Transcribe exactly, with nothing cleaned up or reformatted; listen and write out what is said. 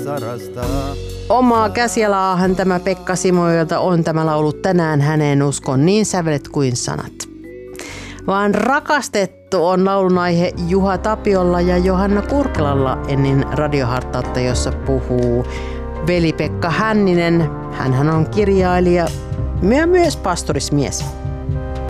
sarastaa. Omaa käsialaahan tämä Pekka Simojoelta on tämä laulu tänään häneen uskon niin sävelet kuin sanat. Vaan rakastettu on laulun aihe Juha Tapiolla ja Johanna Kurkelalla ennen radiohartautta, jossa puhuu Veli-Pekka Hänninen. Hänhän on kirjailija ja myös pastorismies.